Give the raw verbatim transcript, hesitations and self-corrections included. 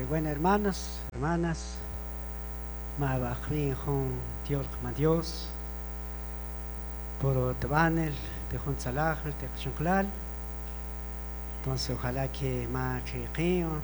bueno, hermanos, hermanas, Mabachrin Jun Dios, Dios, por Tabanel, de Jun Salajel, de Chunclal. Entonces, ojalá que más chiquillo,